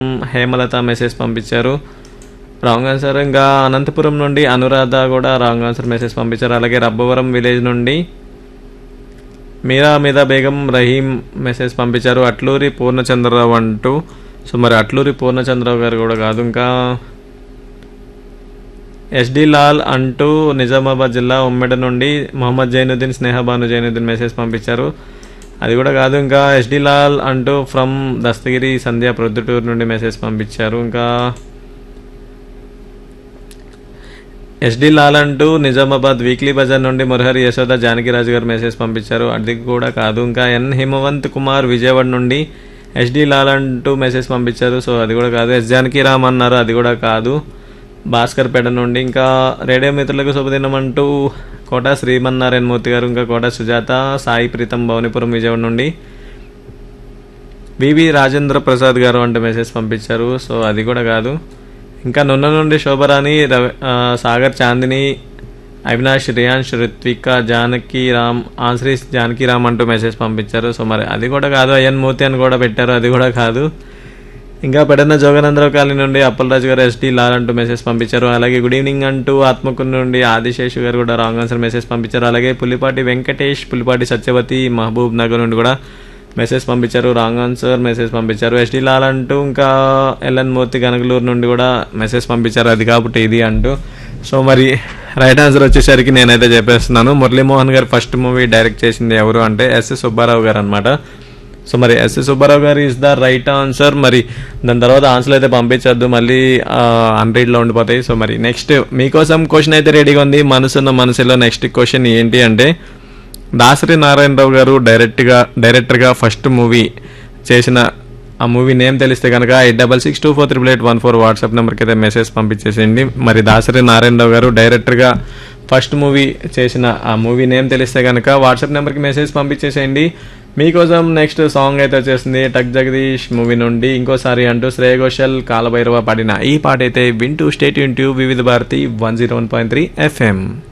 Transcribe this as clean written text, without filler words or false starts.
Hemalatha message పంపించారు, wrong answer. ఇంకా అనంతపురం నుండి అనురాధ కూడా రాంగ్ ఆన్సర్ మెసేజ్ పంపించారు. అలాగే రబ్బవరం విలేజ్ నుండి మీరా బేగం రహీం మెసేజ్ పంపించారు. అట్లూరి పూర్ణచంద్రరావు అంటూ, సో మరి అట్లూరి పూర్ణచంద్రరావు గారు కూడా కాదు. ఇంకా ఎస్డి లాల్ అంటూ నిజామాబాద్ జిల్లా ఉమ్మెడ నుండి మొహమ్మద్ జైనుద్దీన్ స్నేహబాను జైనుద్దీన్ మెసేజ్ పంపించారు, అది కూడా కాదు. ఇంకా ఎస్డి లాల్ అంటూ ఫ్రమ్ దస్తగిరి సంధ్య ప్రొద్దుటూరు నుండి మెసేజ్ పంపించారు. ఇంకా ఎస్డి లాల్ అంటూ నిజామాబాద్ వీక్లీ బజార్ నుండి మురహరి యశోద జానకిరాజు గారు మెసేజ్ పంపించారు, అది కూడా కాదు. ఇంకా ఎన్ హిమవంత్ కుమార్ విజయవాడ నుండి ఎస్డి లాల్ అంటూ మెసేజ్ పంపించారు, సో అది కూడా కాదు. ఎస్ జానకిరామ్ అన్నారు, అది కూడా కాదు. భాస్కర్పేట నుండి ఇంకా రేడియో మిత్రులకు శుభదినం అంటూ కోట శ్రీమన్నారాయణ మూర్తి గారు, ఇంకా కోట సుజాత, సాయి ప్రీతం భవనిపురం విజయవాడ నుండి వివి రాజేంద్ర ప్రసాద్ గారు అంటూ మెసేజ్ పంపించారు, సో అది కూడా కాదు. ఇంకా నున్న నుండి శోభరాణి, సాగర్ చాందిని, అవినాష్, రియాన్ష్, రిత్విక, జానకి రామ్, ఆశ్రీష్ జానకి రామ్ అంటూ మెసేజ్ పంపించారు, సో మరి అది కూడా కాదు. అయ్యన్ మూర్తి అని కూడా పెట్టారు, అది కూడా కాదు. ఇంకా పెడన్న జోగనందరావు కాలనీ నుండి అప్పలరాజు గారు ఎస్డి లాల్ అంటూ మెసేజ్ పంపించారు. అలాగే గుడ్ ఈవినింగ్ అంటూ ఆత్మకూరు నుండి ఆదిశేషు గారు కూడా రాంగ్ ఆన్సర్ మెసేజ్ పంపించారు. అలాగే పులిపాటి వెంకటేష్, పులిపాటి సత్యవతి మహబూబ్ నగర్ నుండి కూడా మెసేజ్ పంపించారు, రాంగ్ ఆన్సర్ మెసేజ్ పంపించారు. ఎస్డి లాల్ అంటూ ఇంకా ఎల్ఎన్ మూర్తి గనగలూరు నుండి కూడా మెసేజ్ పంపించారు, అది కాబట్టి ఇది అంటూ. సో మరి రైట్ ఆన్సర్ వచ్చేసరికి నేనైతే చెప్పేస్తున్నాను. మురళీమోహన్ గారు ఫస్ట్ మూవీ డైరెక్ట్ చేసింది ఎవరు అంటే ఎస్ఎస్ సుబ్బారావు గారు అనమాట. సో మరి ఎస్ఎస్ సుబ్బారావు గారు ఈజ్ ద రైట్ ఆన్సర్. మరి దాని తర్వాత ఆన్సర్ అయితే పంపించద్దు, మళ్ళీ అన్రీడ్లో ఉండిపోతాయి. సో మరి నెక్స్ట్ మీకోసం క్వశ్చన్ అయితే రెడీగా ఉంది. మనసున్న మనసులో నెక్స్ట్ క్వశ్చన్ ఏంటి అంటే, దాసరి నారాయణరావు గారు డైరెక్టర్గా ఫస్ట్ మూవీ చేసిన ఆ మూవీ నేమ్ తెలిస్తే కనుక 8662488814 వాట్సాప్ నెంబర్కి అయితే మెసేజ్ పంపించేసేయండి. మరి దాసరి నారాయణరావు గారు డైరెక్టర్గా ఫస్ట్ మూవీ చేసిన ఆ మూవీ నేమ్ తెలిస్తే కనుక వాట్సాప్ నెంబర్కి మెసేజ్ పంపించేసేయండి. మీకోసం నెక్స్ట్ సాంగ్ అయితే వచ్చేసింది టక్ జగదీష్ మూవీ నుండి ఇంకోసారి అంటూ శ్రేయ ఘోషల్ కాలభైరవ పాడిన ఈ పాట అయితే వింటూ స్టేట్ యూన్ ట్యూబ్ వివిధ భారతి 101.3 FM.